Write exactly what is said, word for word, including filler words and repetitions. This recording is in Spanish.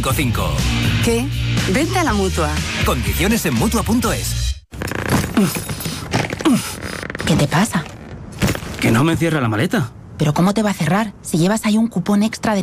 cinco cinco. ¿Qué? Vente a la Mutua. Condiciones en Mutua punto es. ¿Qué te pasa? Que no me cierra la maleta. ¿Pero cómo te va a cerrar si llevas ahí un cupón extra de